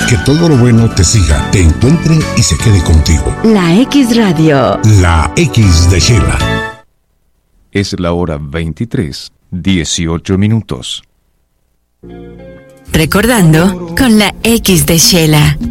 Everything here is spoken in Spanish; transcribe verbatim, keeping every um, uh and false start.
Que todo lo bueno te siga, te encuentre y se quede contigo. La X Radio. La X de Shela. Es la hora veintitrés, dieciocho minutos. Recordando con la X de Shela.